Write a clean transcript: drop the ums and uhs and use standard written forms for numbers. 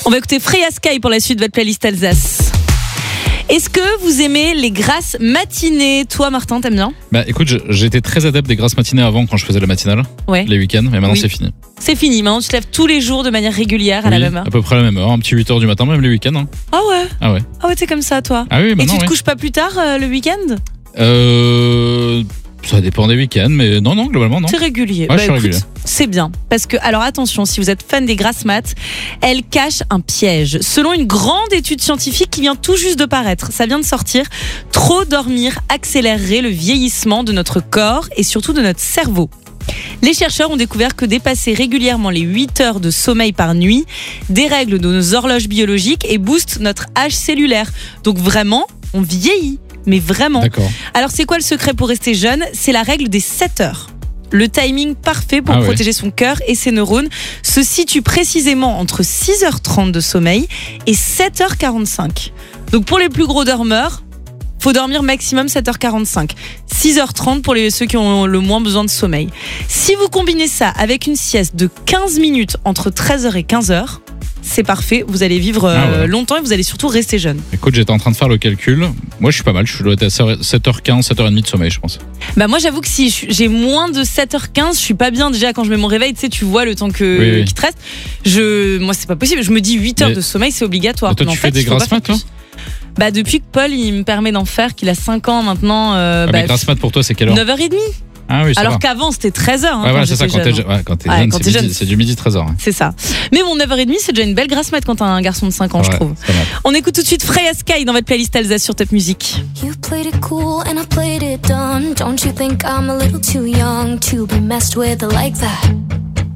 On va écouter Freya Sky pour la suite de votre playlist Alsace. Est-ce que vous aimez les grasses matinées ? Toi, Martin, t'aimes bien ? Bah écoute, j'étais très adepte des grasses matinées avant quand je faisais la matinale, les week-ends, mais maintenant c'est fini. C'est fini, maintenant tu te lèves tous les jours de manière régulière à la même heure. À peu près à la même heure, un petit 8h du matin, même les week-ends. Hein. Ah ouais ? Ah ouais, t'es comme ça toi ? Ah oui, maintenant, et tu te couches pas plus tard le week-end ? Ça dépend des week-ends, mais non, globalement, non. C'est régulier. Ouais, je suis régulier. C'est bien. Parce que, alors attention, si vous êtes fan des grasses mat, elles cachent un piège. Selon une grande étude scientifique qui vient tout juste de paraître, ça vient de sortir, trop dormir accélérerait le vieillissement de notre corps et surtout de notre cerveau. Les chercheurs ont découvert que dépasser régulièrement les 8 heures de sommeil par nuit dérègle nos horloges biologiques et booste notre âge cellulaire. Donc vraiment, on vieillit. Mais vraiment. D'accord. Alors c'est quoi le secret pour rester jeune ? C'est la règle des 7 heures. Le timing parfait pour protéger son cœur et ses neurones se situe précisément entre 6h30 de sommeil et 7h45. Donc pour les plus gros dormeurs, faut dormir maximum 7h45. 6h30 pour ceux qui ont le moins besoin de sommeil. Si vous combinez ça avec une sieste de 15 minutes entre 13h et 15h, c'est parfait, vous allez vivre longtemps et vous allez surtout rester jeune. Écoute, j'étais en train de faire le calcul. Moi, je suis pas mal. Je dois être à 7h15, 7h30 de sommeil, je pense. Bah moi, j'avoue que si j'ai moins de 7h15, je suis pas bien. Déjà, quand je mets mon réveil, tu sais, tu vois le temps qui te reste. Moi, c'est pas possible. Je me dis 8 heures de sommeil, c'est obligatoire. Toi, tu fais des grasses mat, toi ? Bah depuis que Paul, il me permet d'en faire, qu'il a 5 ans maintenant. Mais grasses mat pour toi, c'est quelle heure ? 9h30. Ah oui, alors qu'avant c'était 13h. Voilà, c'est ça, quand t'es jeune, c'est du midi 13h. Hein. C'est ça. Mais mon 9h30, c'est déjà une belle grasse mat quand t'as un garçon de 5 ans, je trouve. On écoute tout de suite Freya Sky dans votre playlist Alsace sur Top Music. You played it cool and I played it dumb. Don't you think I'm a little too young to be messed with like that?